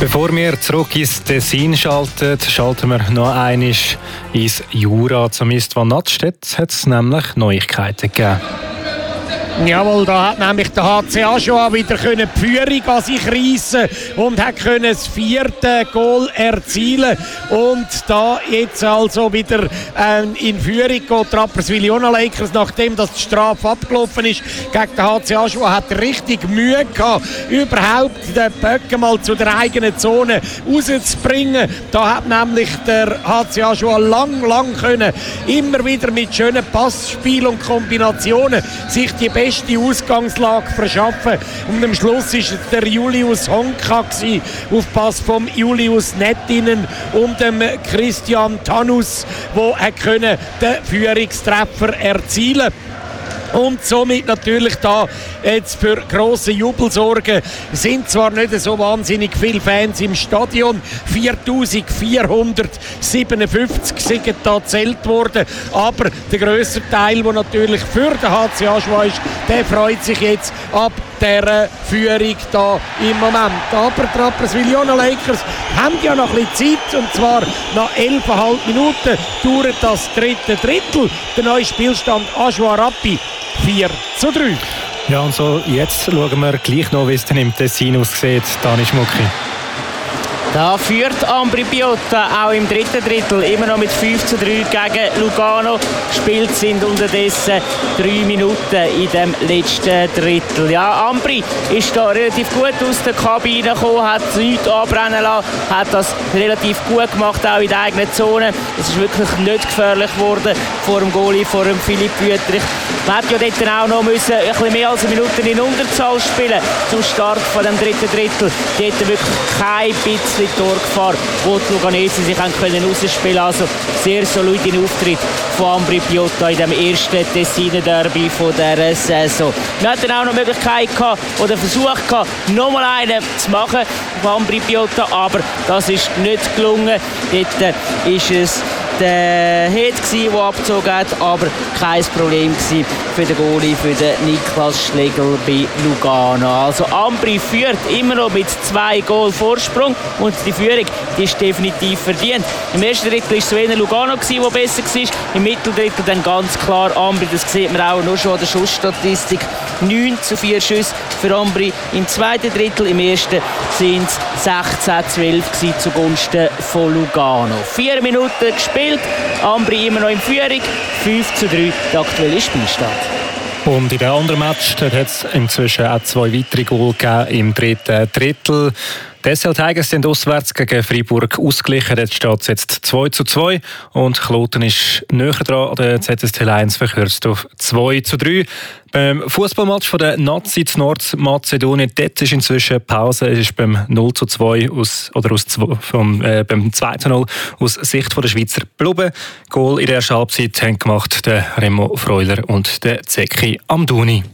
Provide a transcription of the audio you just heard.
Bevor wir zurück ins Tessin schalten wir noch einmal ins Jura. Zumindest von Nadstedt hat es nämlich Neuigkeiten gegeben. Jawohl, da hat nämlich der HC Ajoa wieder die Führung an sich reissen und hat das 4. Goal erzielen. Und da jetzt also wieder in Führung geht Rapperswil Jona Lakers, nachdem das die Strafe abgelaufen ist gegen den HC Ajoa, hat richtig Mühe gehabt, überhaupt den Böcken mal zu der eigenen Zone rauszubringen. Da hat nämlich der HC Ajoa lang können immer wieder mit schönen Passspielen und Kombinationen sich die beste Ausgangslage verschaffen. Und am Schluss war es der Julius Honka auf Pass vom Julius Nettinen und dem Christian Tanus, der den Führungstreffer erzielen konnte. Und somit natürlich da jetzt für grosse Jubel sorgen. Es sind zwar nicht so wahnsinnig viele Fans im Stadion, 4457 sind da gezählt worden, aber der grösste Teil, der natürlich für den HC Ajoa ist, der freut sich jetzt ab dieser Führung da im Moment. Aber die Rapperswil Jona Lakers haben ja noch ein bisschen Zeit, und zwar nach 11,5 Minuten dauert das 3. Drittel. Der neue Spielstand Ajoa Rappi 4:3. Ja, und so jetzt schauen wir gleich noch, wie es dann im Tessin aussieht. Dani Schmucki. Da führt Ambri Piotta auch im 3. Drittel immer noch mit 5:3 gegen Lugano. Gespielt sind unterdessen 3 Minuten in dem letzten Drittel. Ja, Ambri ist da relativ gut aus der Kabine gekommen, hat nichts anbrennen lassen, hat das relativ gut gemacht, auch in der eigenen Zone. Es ist wirklich nicht gefährlich geworden vor dem Goalie, vor dem Philipp Wüthrich. Man hat ja dort auch noch ein bisschen mehr als eine Minute in Unterzahl spielen zum Start von dem 3. Drittel. Dort wirklich kein bisschen Torgefahr, wo die Luganesen sich können rausspielen können. Also sehr solider Auftritt von Ambri Piotta in dem ersten Tessiner Derby von dieser Saison. Wir hatten auch noch die Möglichkeit gehabt, oder Versuch gehabt, nochmal einen zu machen von Ambri Piotta, aber das ist nicht gelungen. Dort ist es der Head, der abgezogen hat, aber kein Problem für den Goalie, für den Niklas Schlegel bei Lugano. Also Ambri führt immer noch mit 2 Goal Vorsprung und die Führung die ist definitiv verdient. Im ersten Drittel war es so eher Lugano, der besser war. Im Mitteldrittel dann ganz klar Ambri. Das sieht man auch nur schon an der Schussstatistik. 9:4 Schüsse für Ambri im zweiten Drittel. Im ersten sind es 16:12 zugunsten von Lugano. 4 Minuten gespielt. Ambri immer noch in Führung. 5:3 der aktuelle Spielstand. Und in dem anderen Match hat es inzwischen auch 2 weitere Goal gegeben im 3. Drittel. Die SL Tigers sind auswärts gegen Freiburg ausgeglichen. Jetzt steht es jetzt 2:2 und Kloten ist näher dran an der ZST Lions, verkürzt auf 2:3. Beim Fußballmatch von der Nazi zu Nordmazedonien, dort ist inzwischen Pause. Es ist beim 0:2 beim 2:0 aus Sicht der Schweizer geblieben. Goal in der ersten Halbzeit haben gemacht der Remo Freuler und der Zeki Amdouni.